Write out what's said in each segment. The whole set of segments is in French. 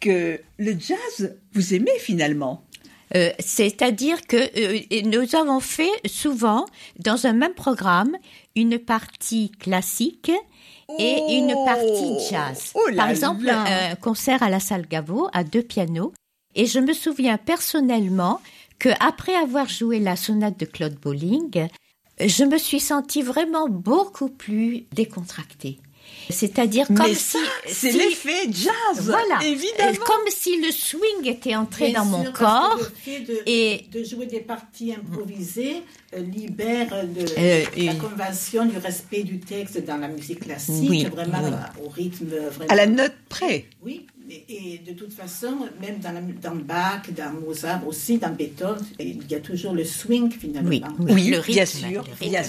que le jazz, vous aimez finalement. C'est-à-dire que nous avons fait souvent, dans un même programme, une partie classique et une partie jazz. Par exemple, un concert à la salle Gaveau à 2 pianos. Et je me souviens personnellement qu'après avoir joué la sonate de Claude Bolling, je me suis sentie vraiment beaucoup plus décontractée. C'est-à-dire comme si... c'est l'effet jazz, voilà, évidemment. Comme si le swing était entré dans mon corps. De jouer des parties improvisées libère de la convention du respect du texte dans la musique classique, au rythme... Vraiment, à la note près. Oui, et de toute façon, même dans Bach, dans Mozart aussi, dans Beethoven, il y a toujours le swing finalement. Oui, le rythme, bien sûr.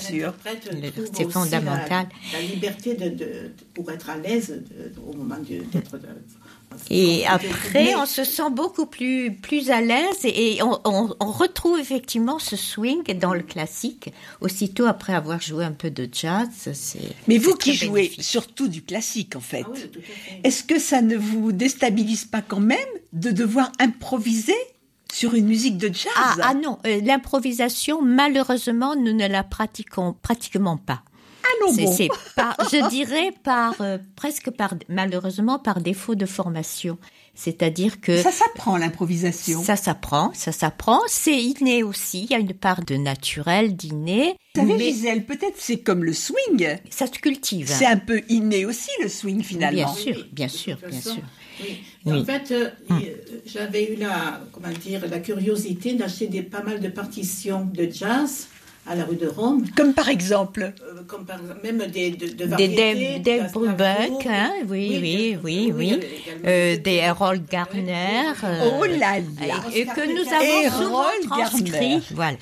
C'est fondamental. La liberté pour être à l'aise au moment d'être... Et après, on se sent beaucoup plus à l'aise et on retrouve effectivement ce swing dans le classique, aussitôt après avoir joué un peu de jazz. Mais vous qui jouez surtout du classique, en fait, oui, tout à fait. Est-ce que ça ne vous déstabilise pas quand même de devoir improviser sur une musique de jazz? Ah non, l'improvisation, malheureusement, nous ne la pratiquons pratiquement pas. C'est je dirais malheureusement par défaut de formation. C'est-à-dire que... Ça s'apprend, l'improvisation. Ça s'apprend. C'est inné aussi. Il y a une part de naturel, d'inné. Vous savez, Gisèle, peut-être c'est comme le swing. Ça se cultive. C'est un peu inné aussi, le swing, finalement. Bien sûr. Oui. En fait, j'avais eu la curiosité d'acheter pas mal de partitions de jazz à la rue de Rome. Comme par exemple même de variétés. Des Brubeck, hein, oui. Des Harold Garner. Oh là là. Et que nous avons souvent transcrit. Voilà.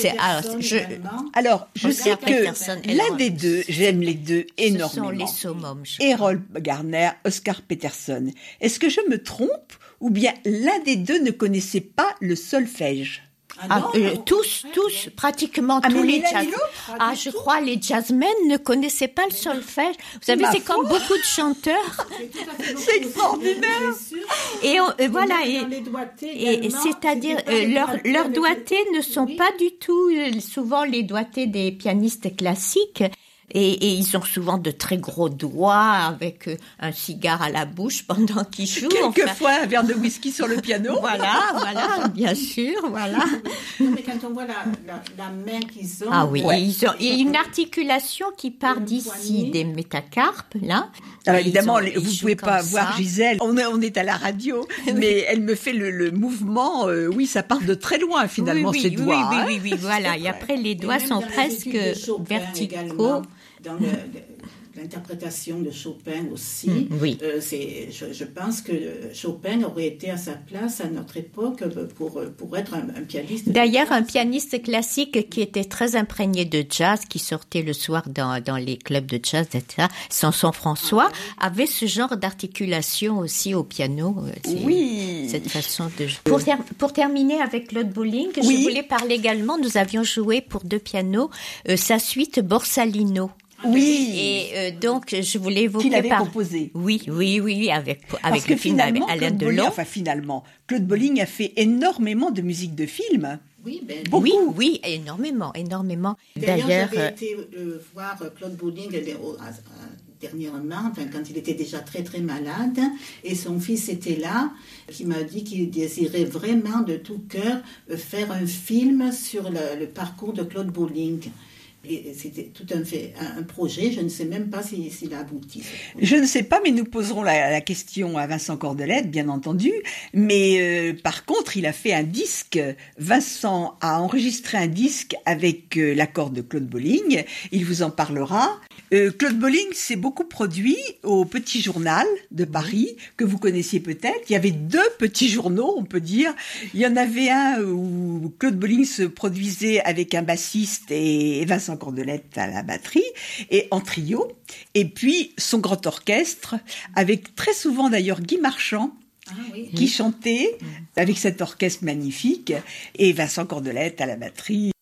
Alors, je sais que l'un des deux, j'aime les deux énormément. Ce sont les summums. Harold Garner, Oscar Peterson. Est-ce que je me trompe ou bien l'un des deux ne connaissait pas le solfège? Tous, pratiquement tous les jazz. Je crois les jazzmen ne connaissaient pas le solfège. Vous savez, c'est comme beaucoup de chanteurs. C'est extraordinaire. Et voilà, et c'est-à-dire leurs doigtés ne sont pas du tout souvent les doigtés des pianistes classiques. Et ils ont souvent de très gros doigts avec un cigare à la bouche pendant qu'ils jouent. Quelquefois un verre de whisky sur le piano. Voilà, bien sûr, voilà. Non, mais quand on voit la main qu'ils ont... Ah oui, ils ont une articulation qui part d'ici, des métacarpes, là. Alors évidemment, vous ne pouvez pas voir Gisèle, on est à la radio, mais elle me fait le mouvement, ça part de très loin finalement, ces doigts. Oui, voilà, et après les doigts sont presque verticaux. Dans l'interprétation de Chopin aussi, je pense que Chopin aurait été à sa place à notre époque pour être un pianiste. D'ailleurs, un pianiste classique qui était très imprégné de jazz, qui sortait le soir dans les clubs de jazz, etc., Samson François, avait ce genre d'articulation aussi au piano. Cette façon de jouer. Pour terminer avec Claude Bolling, je voulais parler également, nous avions joué pour 2 pianos sa suite Borsalino. Oui. Et donc, je voulais évoquer... Qu'il avait composé. Oui, avec le film Alain Delon. Claude Bolling a fait énormément de musique de film. Oui, beaucoup. Oui, énormément. D'ailleurs, j'avais été voir Claude Bolling dernièrement, quand il était déjà très très malade, et son fils était là, qui m'a dit qu'il désirait vraiment de tout cœur faire un film sur le parcours de Claude Bolling. Et c'était tout un projet, je ne sais même pas s'il a abouti. Je ne sais pas, mais nous poserons la question à Vincent Cordelette, bien entendu. Mais par contre, il a fait un disque. Vincent a enregistré un disque avec l'accord de Claude Bolling. Il vous en parlera. Claude Bolling s'est beaucoup produit au Petit Journal de Paris, que vous connaissiez peut-être. Il y avait 2 petits journaux, on peut dire. Il y en avait un où Claude Bolling se produisait avec un bassiste et Vincent Cordelette à la batterie, et en trio. Et puis son grand orchestre, avec très souvent d'ailleurs Guy Marchand, qui chantait avec cet orchestre magnifique, et Vincent Cordelette à la batterie.